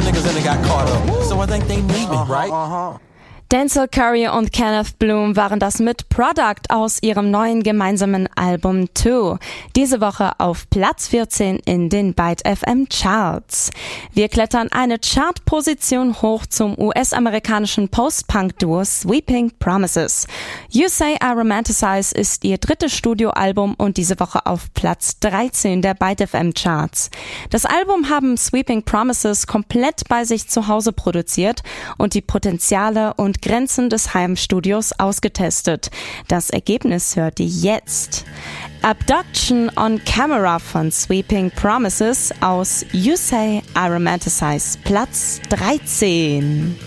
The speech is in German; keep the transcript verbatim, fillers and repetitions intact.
niggas in it got caught up. So I think they need me, right? Uh-huh. Denzel Curry und Kenneth Bloom waren das mit Product aus ihrem neuen gemeinsamen Album Two. Diese Woche auf Platz vierzehn in den Byte F M Charts. Wir klettern eine Chartposition hoch zum U S-amerikanischen Post-Punk-Duo Sweeping Promises. You Say I Romanticize ist ihr drittes Studioalbum und diese Woche auf Platz dreizehn der Byte F M Charts. Das Album haben Sweeping Promises komplett bei sich zu Hause produziert und die Potenziale und Grenzen des Heimstudios ausgetestet. Das Ergebnis hört ihr jetzt. Abduction on Camera von Sweeping Promises aus You Say I Romanticize, Platz dreizehn.